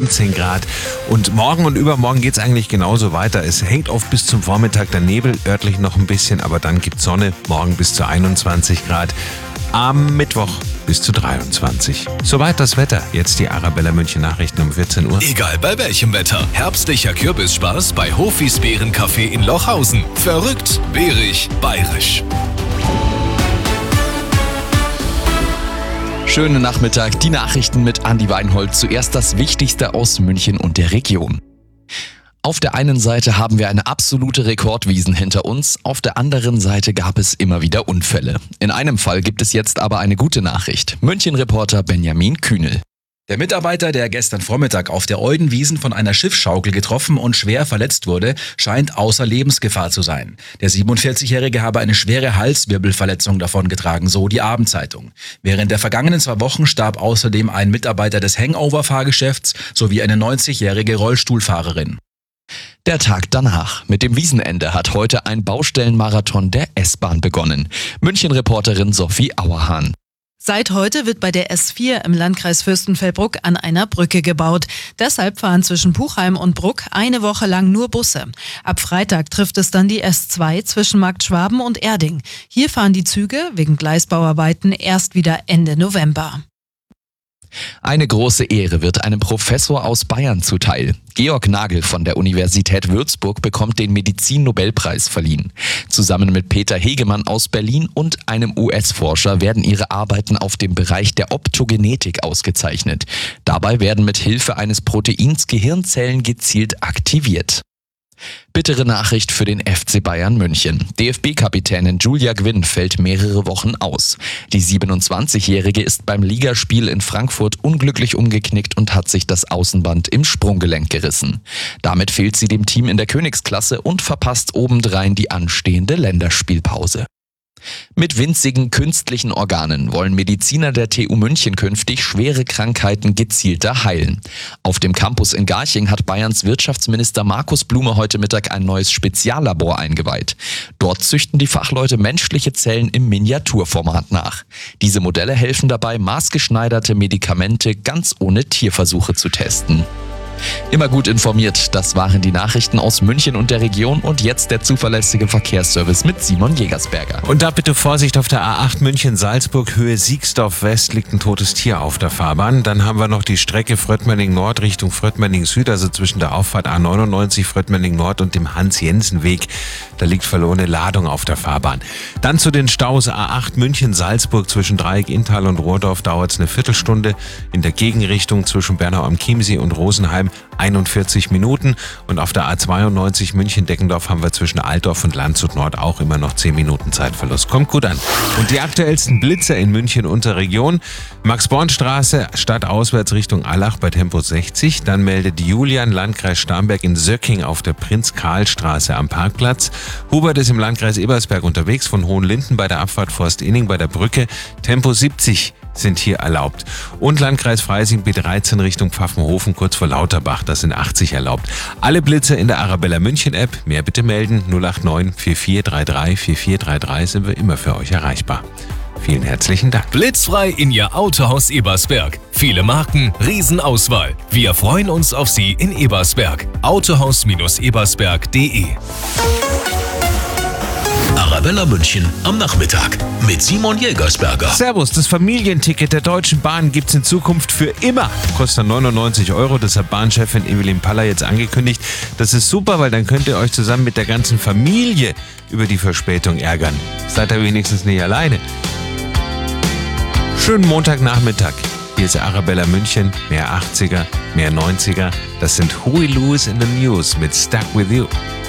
19 Grad. Und morgen und übermorgen geht es eigentlich genauso weiter. Es hängt oft bis zum Vormittag der Nebel, örtlich noch ein bisschen, aber dann gibt Sonne, morgen bis zu 21 Grad. Am Mittwoch bis zu 23. Soweit das Wetter. Jetzt die Arabella München Nachrichten um 14 Uhr. Egal bei welchem Wetter. Herbstlicher Kürbisspaß bei Hofis Beerencafé in Lochhausen. Verrückt, beerig, bayerisch. Schönen Nachmittag, die Nachrichten mit Andi Weinhold. Zuerst das Wichtigste aus München und der Region. Auf der einen Seite haben wir eine absolute Rekordwiesen hinter uns, auf der anderen Seite gab es immer wieder Unfälle. In einem Fall gibt es jetzt aber eine gute Nachricht. München-Reporter Benjamin Kühnel. Der Mitarbeiter, der gestern Vormittag auf der Eudenwiesen von einer Schiffsschaukel getroffen und schwer verletzt wurde, scheint außer Lebensgefahr zu sein. Der 47-Jährige habe eine schwere Halswirbelverletzung davongetragen, so die Abendzeitung. Während der vergangenen 2 Wochen starb außerdem ein Mitarbeiter des Hangover-Fahrgeschäfts sowie eine 90-jährige Rollstuhlfahrerin. Der Tag danach. Mit dem Wiesenende hat heute ein Baustellenmarathon der S-Bahn begonnen. München-Reporterin Sophie Auerhahn. Seit heute wird bei der S4 im Landkreis Fürstenfeldbruck an einer Brücke gebaut. Deshalb fahren zwischen Puchheim und Bruck eine Woche lang nur Busse. Ab Freitag trifft es dann die S2 zwischen Markt Schwaben und Erding. Hier fahren die Züge wegen Gleisbauarbeiten erst wieder Ende November. Eine große Ehre wird einem Professor aus Bayern zuteil. Georg Nagel von der Universität Würzburg bekommt den Medizin-Nobelpreis verliehen. Zusammen mit Peter Hegemann aus Berlin und einem US-Forscher werden ihre Arbeiten auf dem Bereich der Optogenetik ausgezeichnet. Dabei werden mit Hilfe eines Proteins Gehirnzellen gezielt aktiviert. Bittere Nachricht für den FC Bayern München. DFB-Kapitänin Julia Gwynn fällt mehrere Wochen aus. Die 27-Jährige ist beim Ligaspiel in Frankfurt unglücklich umgeknickt und hat sich das Außenband im Sprunggelenk gerissen. Damit fehlt sie dem Team in der Königsklasse und verpasst obendrein die anstehende Länderspielpause. Mit winzigen künstlichen Organen wollen Mediziner der TU München künftig schwere Krankheiten gezielter heilen. Auf dem Campus in Garching hat Bayerns Wirtschaftsminister Markus Blume heute Mittag ein neues Speziallabor eingeweiht. Dort züchten die Fachleute menschliche Zellen im Miniaturformat nach. Diese Modelle helfen dabei, maßgeschneiderte Medikamente ganz ohne Tierversuche zu testen. Immer gut informiert, das waren die Nachrichten aus München und der Region und jetzt der zuverlässige Verkehrsservice mit Simon Jägersberger. Und da bitte Vorsicht auf der A8 München-Salzburg, Höhe Siegsdorf West liegt ein totes Tier auf der Fahrbahn. Dann haben wir noch die Strecke Fröttmenning Nord Richtung Fröttmenning Süd, also zwischen der Auffahrt A99 Fröttmenning Nord und dem Hans-Jensen-Weg. Da liegt verlorene Ladung auf der Fahrbahn. Dann zu den Staus A8 München-Salzburg zwischen Dreieck, Inntal und Rohrdorf dauert es eine Viertelstunde. In der Gegenrichtung zwischen Bernau am Chiemsee und Rosenheim 41 Minuten. Und auf der A92 München-Deckendorf haben wir zwischen Altdorf und Landshut Nord auch immer noch 10 Minuten Zeitverlust. Kommt gut an. Und die aktuellsten Blitzer in München und der Region. Max-Born-Straße, stadtauswärts Richtung Allach bei Tempo 60. Dann meldet Julian, Landkreis Starnberg in Söcking auf der Prinz-Karl-Straße am Parkplatz. Hubert ist im Landkreis Ebersberg unterwegs von Hohenlinden bei der Abfahrt Forst-Inning bei der Brücke. Tempo 70 sind hier erlaubt. Und Landkreis Freising B13 Richtung Pfaffenhofen kurz vor Lauterbach, das sind 80 erlaubt. Alle Blitze in der Arabella München App, mehr bitte melden, 089 4433 4433 sind wir immer für euch erreichbar. Vielen herzlichen Dank. Blitzfrei in Ihr Autohaus Ebersberg. Viele Marken, Riesenauswahl. Wir freuen uns auf Sie in Ebersberg. Autohaus-ebersberg.de. Arabella München am Nachmittag mit Simon Jägersberger. Servus, das Familienticket der Deutschen Bahn gibt's in Zukunft für immer. Kostet 99 €, das hat Bahnchefin Evelyn Paller jetzt angekündigt. Das ist super, weil dann könnt ihr euch zusammen mit der ganzen Familie über die Verspätung ärgern. Seid ihr wenigstens nicht alleine. Schönen Montagnachmittag. Hier ist Arabella München, mehr 80er, mehr 90er. Das sind Huey Lewis in the News mit Stuck With You.